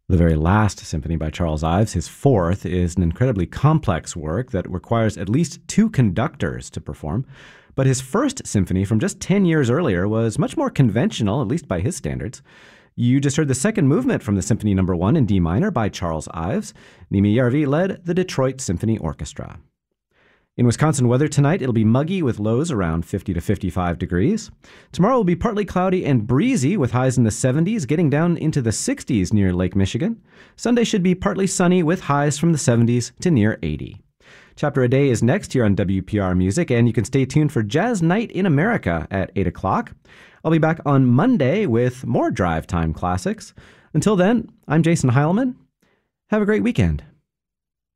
The very last symphony by Charles Ives, his fourth, is an incredibly complex work that requires at least two conductors to perform. But his first symphony from just 10 years earlier was much more conventional, at least by his standards. You just heard the second movement from the Symphony No. 1 in D minor by Charles Ives. Nimi Järvi led the Detroit Symphony Orchestra. In Wisconsin weather tonight, it'll be muggy with lows around 50 to 55 degrees. Tomorrow will be partly cloudy and breezy with highs in the 70s, getting down into the 60s near Lake Michigan. Sunday should be partly sunny with highs from the 70s to near 80. Chapter a Day is next here on WPR Music, and you can stay tuned for Jazz Night in America at 8 o'clock. I'll be back on Monday with more Drive Time classics. Until then, I'm Jason Heilman. Have a great weekend.